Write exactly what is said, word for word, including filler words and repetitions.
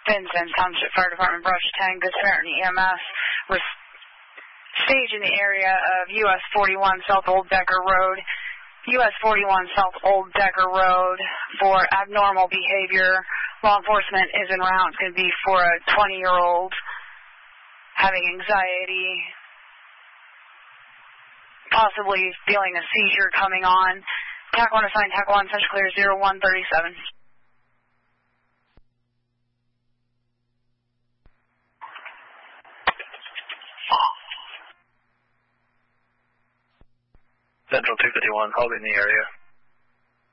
Benson Township Fire Department, Brush ten, Good Samaritan E M S, was staged in the area of U S forty-one South Old Decker Road, U S forty-one South Old Decker Road for abnormal behavior. Law enforcement is en route. It's going to be for a twenty-year-old having anxiety, possibly feeling a seizure coming on. T A C one assigned, T A C one, Central Clear zero one thirty-seven. Central two fifty-one, I'll be in the area.